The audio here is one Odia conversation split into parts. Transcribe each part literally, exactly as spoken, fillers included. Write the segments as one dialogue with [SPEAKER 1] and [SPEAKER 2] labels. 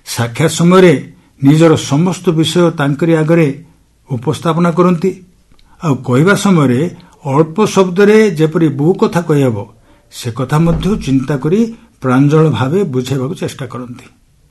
[SPEAKER 1] ସାକ୍ଷାତ ସମୟରେ ନିଜର ସମସ୍ତ ବିଷୟ ତାଙ୍କରି ଆଗରେ ଉପସ୍ଥାପନା କରନ୍ତି ଆଉ କହିବା ସମୟରେ ଅଳ୍ପ ଶବ୍ଦରେ ଯେପରି ବହୁ କଥା କହିହେବ ସେ କଥା ମଧ୍ୟ ଚିନ୍ତା କରି ପ୍ରାଞ୍ଜଳ ଭାବେ ବୁଝାଇବାକୁ ଚେଷ୍ଟା କରନ୍ତି।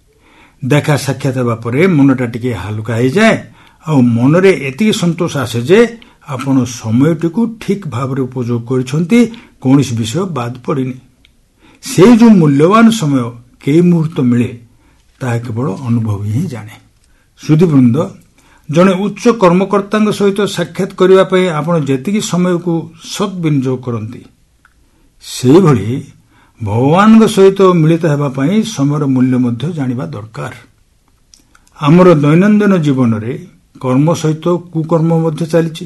[SPEAKER 1] ଦେଖା ସାକ୍ଷାତ ହେବା ପରେ ମନଟା ଟିକେ ହାଲୁକା ହେଇଯାଏ ଆଉ ମନରେ ଏତିକି ସନ୍ତୋଷ ଆସେ ଯେ ଆପଣ ସମୟଟିକୁ ଠିକ୍ ଭାବରେ ଉପଯୋଗ କରିଛନ୍ତି, କୌଣସି ବିଷୟ ବାଦ ପଡ଼ିନି। ସେଇ ଯେଉଁ ମୂଲ୍ୟବାନ ସମୟ କେଇ ମୁହୂର୍ତ୍ତ ମିଳେ ତାହା କେବଳ ଅନୁଭବୀ ହିଁ ଜାଣେ। ସୁଧୀବୃନ୍ଦ, ଜଣେ ଉଚ୍ଚ କର୍ମକର୍ତ୍ତାଙ୍କ ସହିତ ସାକ୍ଷାତ କରିବା ପାଇଁ ଆପଣ ଯେତିକି ସମୟକୁ ସଦ୍ ବିନିଯୋଗ କରନ୍ତି, ସେହିଭଳି ଭଗବାନଙ୍କ ସହିତ ମିଳିତ ହେବା ପାଇଁ ସମୟର ମୂଲ୍ୟ ମଧ୍ୟ ଜାଣିବା ଦରକାର। ଆମର ଦୈନନ୍ଦିନ ଜୀବନରେ କର୍ମ ସହିତ କୁକର୍ମ ମଧ୍ୟ ଚାଲିଛି।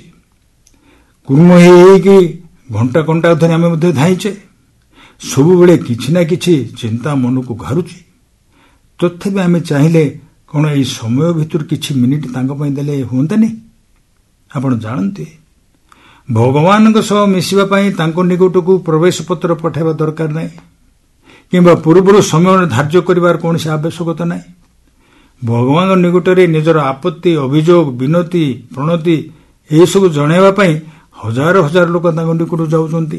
[SPEAKER 1] କୁର୍ମ ହେଇ ହେଇକି ଘଣ୍ଟା ଘଣ୍ଟା ଧରି ଆମେ ମଧ୍ୟ ଧାଇଁଛେ। ସବୁବେଳେ କିଛି ନା କିଛି ଚିନ୍ତା ମନକୁ ଘାରୁଛି। ତଥାପି ଆମେ ଚାହିଁଲେ କ'ଣ ଏଇ ସମୟ ଭିତରୁ କିଛି ମିନିଟ୍ ତାଙ୍କ ପାଇଁ ଦେଲେ ହୁଅନ୍ତାନି? ଆପଣ ଜାଣନ୍ତି, ଭଗବାନଙ୍କ ସହ ମିଶିବା ପାଇଁ ତାଙ୍କ ନିକଟକୁ ପ୍ରବେଶ ପତ୍ର ପଠାଇବା ଦରକାର ନାହିଁ କିମ୍ବା ପୂର୍ବରୁ ସମୟ ଧାର୍ଯ୍ୟ କରିବାର କୌଣସି ଆବଶ୍ୟକତା ନାହିଁ। ଭଗବାନଙ୍କ ନିକଟରେ ନିଜର ଆପତ୍ତି, ଅଭିଯୋଗ, ବିନତି, ପ୍ରଣତି ଏହିସବୁ ଜଣାଇବା ପାଇଁ ହଜାର ହଜାର ଲୋକ ତାଙ୍କ ନିକଟକୁ ଯାଉଛନ୍ତି।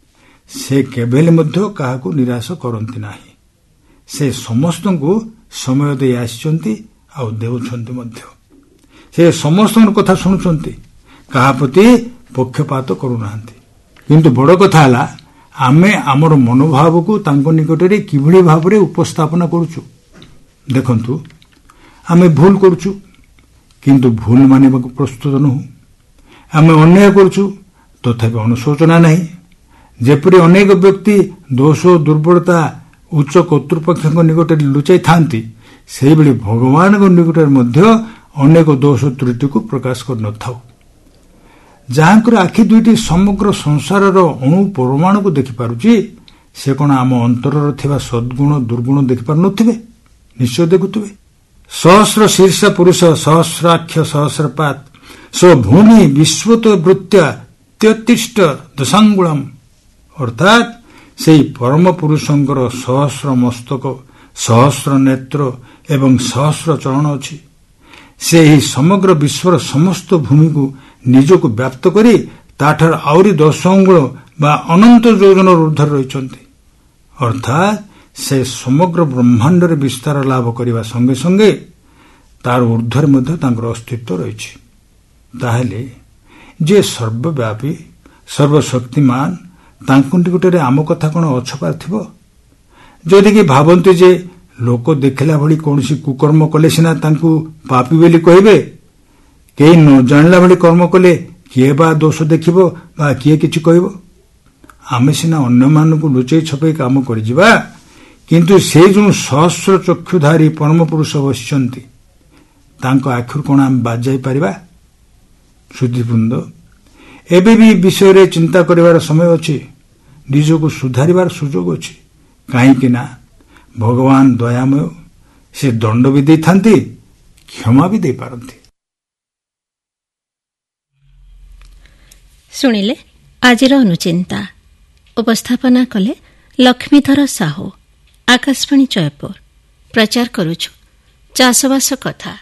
[SPEAKER 1] ସେ କେବେହେଲେ ମଧ୍ୟ କାହାକୁ ନିରାଶ କରନ୍ତି ନାହିଁ। ସେ ସମସ୍ତଙ୍କୁ ସମୟ ଦେଇ ଆସିଛନ୍ତି ଆଉ ଦେଉଛନ୍ତି ମଧ୍ୟ। ସେ ସମସ୍ତଙ୍କ କଥା ଶୁଣୁଛନ୍ତି, କାହା ପ୍ରତି ପକ୍ଷପାତ କରୁନାହାନ୍ତି। କିନ୍ତୁ ବଡ଼ କଥା ହେଲା ଆମେ ଆମର ମନୋଭାବକୁ ତାଙ୍କ ନିକଟରେ କିଭଳି ଭାବରେ ଉପସ୍ଥାପନା କରୁଛୁ। ଦେଖନ୍ତୁ, ଆମେ ଭୁଲ କରୁଛୁ କିନ୍ତୁ ଭୁଲ ମାନିବାକୁ ପ୍ରସ୍ତୁତ ନୁହଁ। ଆମେ ଅନ୍ୟାୟ କରୁଛୁ ତଥାପି ଅନୁଶୋଚନା ନାହିଁ। ଯେପରି ଅନେକ ବ୍ୟକ୍ତି ଦୋଷ ଓ ଦୁର୍ବଳତା ଉଚ୍ଚ କର୍ତ୍ତୃପକ୍ଷଙ୍କ ନିକଟରେ ଲୁଚାଇଥାନ୍ତି, ସେହିଭଳି ଭଗବାନଙ୍କ ନିକଟରେ ମଧ୍ୟ ଅନେକ ଦୋଷ ତ୍ରୁଟିକୁ ପ୍ରକାଶ କରିନଥାଉ। ଯାହାଙ୍କର ଆଖି ଦୁଇଟି ସମଗ୍ର ସଂସାରର ଅଣୁ ପରମାଣୁକୁ ଦେଖିପାରୁଛି, ସେ କ'ଣ ଆମ ଅନ୍ତରରେ ଥିବା ସଦ୍ଗୁଣ ଦୁର୍ଗୁଣ ଦେଖିପାରୁନଥିବେ? ନିଶ୍ଚୟ ଦେଖୁଥିବେ। ସହସ୍ର ଶୀର୍ଷ ପୁରୁଷ ସହସ୍ରାକ୍ଷ ସହସ୍ରପାତ ସ ଭୂମି ବିଶ୍ୱତ ବୃତ୍ତ୍ୟା ତ୍ୟତିଷ୍ଠ ଦଶାଙ୍ଗୁଳମ୍, ଅର୍ଥାତ୍ ସେହି ପରମ ପୁରୁଷଙ୍କର ସହସ୍ର ମସ୍ତକ, ସହସ୍ର ନେତ୍ର ଏବଂ ସହସ୍ର ଚରଣ ଅଛି। ସେ ଏହି ସମଗ୍ର ବିଶ୍ୱର ସମସ୍ତ ଭୂମିକୁ ନିଜକୁ ବ୍ୟାପ୍ତ କରି ତାଠାରୁ ଆହୁରି ଦଶ ଅଙ୍ଗୁଳ ବା ଅନନ୍ତ ଯୋଜନର ଉର୍ଦ୍ଧ୍ୱରେ ରହିଛନ୍ତି। ଅର୍ଥାତ୍ ସେ ସମଗ୍ର ବ୍ରହ୍ମାଣ୍ଡରେ ବିସ୍ତାର ଲାଭ କରିବା ସଙ୍ଗେ ସଙ୍ଗେ ତାର ଉର୍ଦ୍ଧ୍ୱରେ ମଧ୍ୟ ତାଙ୍କର ଅସ୍ତିତ୍ୱ ରହିଛି। ତାହେଲେ ଯିଏ ସର୍ବବ୍ୟାପୀ ସର୍ବଶକ୍ତିମାନ, ତାଙ୍କ ନିକଟରେ ଆମ କଥା କ'ଣ ଅଛପାର ଥିବ? ଯଦି କି ଭାବନ୍ତି ଯେ ଲୋକ ଦେଖିଲା ଭଳି କୌଣସି କୁକର୍ମ କଲେ ସିନା ତାଙ୍କୁ ପାପୀ ବୋଲି କହିବେ, କେହି ନ ଜାଣିଲା ଭଳି କର୍ମ କଲେ କିଏ ବା ଦୋଷ ଦେଖିବ ବା କିଏ କିଛି କହିବ? ଆମେ ସିନା ଅନ୍ୟମାନଙ୍କୁ ଲୁଚେଇ ଛପେଇ କାମ କରିଯିବା, କିନ୍ତୁ ସେ ଯେଉଁ ସହସ୍ର ଚକ୍ଷୁଧାରୀ ପରମ ପୁରୁଷ ବସିଛନ୍ତି, ତାଙ୍କ ଆଖିରୁ କ'ଣ ଆମେ ବାଦ ଯାଇପାରିବା? ସୁଧୀବୃନ୍ଦ, ଏବେ ବି ବିଷୟରେ ଚିନ୍ତା କରିବାର ସମୟ ଅଛି। ନିଜକୁ ସୁଧାରିବାର ସୁଯୋଗ ଅଛି। କାହିଁକି ନା ଭଗବାନ ଦୟାମୟ। ସେ ଦଣ୍ଡ ବି ଦେଇଥାନ୍ତି, କ୍ଷମା ବି ଦେଇପାରନ୍ତି।
[SPEAKER 2] ଶୁଣିଲେ ଆଜିର ଅନୁଚିନ୍ତା। ଉପସ୍ଥାପନା କଲେ ଲକ୍ଷ୍ମୀଧର ସାହୁ। ଆକାଶବାଣୀ ଜୟପୁର। ପ୍ରଚାର କରୁଛୁ ଚାଷବାସ କଥା।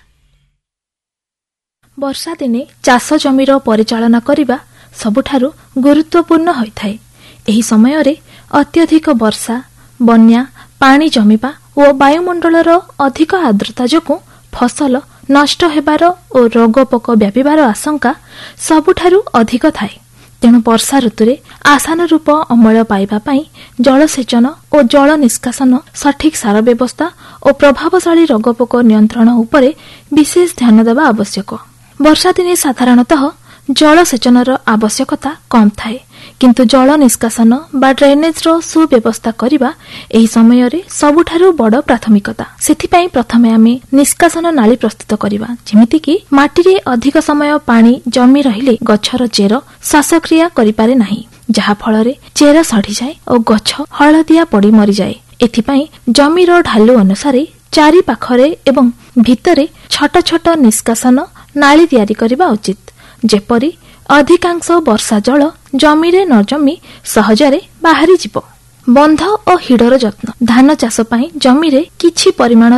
[SPEAKER 3] ବର୍ଷା ଦିନେ ଚାଷ ଜମିର ପରିଚାଳନା କରିବା ସବୁଠାରୁ ଗୁରୁତ୍ୱପୂର୍ଣ୍ଣ ହୋଇଥାଏ। ଏହି ସମୟରେ ଅତ୍ୟଧିକ ବର୍ଷା, ବନ୍ୟା, ପାଣି ଜମିବା ଓ ବାୟୁମଣ୍ଡଳର ଅଧିକ ଆର୍ଦ୍ରତା ଯୋଗୁଁ ଫସଲ ନଷ୍ଟ ହେବାର ଓ ରୋଗପୋକ ବ୍ୟାପିବାର ଆଶଙ୍କା ସବୁଠାରୁ ଅଧିକ ଥାଏ। ତେଣୁ ବର୍ଷା ଋତୁରେ ଆଶାନୁରୂପ ଅମଳ ପାଇବା ପାଇଁ ଜଳସେଚନ ଓ ଜଳ ନିଷ୍କାସନ, ସଠିକ୍ ସାର ବ୍ୟବସ୍ଥା ଓ ପ୍ରଭାବଶାଳୀ ରୋଗପୋକ ନିୟନ୍ତ୍ରଣ ଉପରେ ବିଶେଷ ଧ୍ୟାନ ଦେବା ଆବଶ୍ୟକ। ବର୍ଷାଦିନେ ସାଧାରଣତଃ ଜଳସେଚନର ଆବଶ୍ୟକତା କମ୍ ଥାଏ, କିନ୍ତୁ ଜଳ ନିଷ୍କାସନ ବା ଡ୍ରେନେଜର ସୁବ୍ୟବସ୍ଥା କରିବା ଏହି ସମୟରେ ସବୁଠାରୁ ବଡ଼ ପ୍ରାଥମିକତା। ସେଥିପାଇଁ ପ୍ରଥମେ ଆମେ ନିଷ୍କାସନ ନାଳି ପ୍ରସ୍ତୁତ କରିବା, ଯେମିତିକି ମାଟିରେ ଅଧିକ ସମୟ ପାଣି ଜମି ରହିଲେ ଗଛର ଚେର ଶ୍ୱାସକ୍ରିୟା କରିପାରେ ନାହିଁ, ଯାହାଫଳରେ ଚେର ସଢ଼ିଯାଏ ଓ ଗଛ ହଳଦିଆ ପଡ଼ି ମରିଯାଏ। ଏଥିପାଇଁ ଜମିର ଢାଲୁ ଅନୁସାରେ ଚାରି ପାଖରେ ଏବଂ ଭିତରେ ଛୋଟ ଛୋଟ ନିଷ୍କାସନ ନାଳି ତିଆରି କରିବା ଉଚିତ, ଯେପରି ଅଧିକାଂଶ ବର୍ଷା ଜଳ ଜମିରେ ନ ଜମି ସହଜରେ ବାହାରିଯିବ। ବନ୍ଧ ଓ ହିଡ଼ର ଯତ୍ନ। ଧାନ ଚାଷ ପାଇଁ ଜମିରେ କିଛି ପରିମାଣ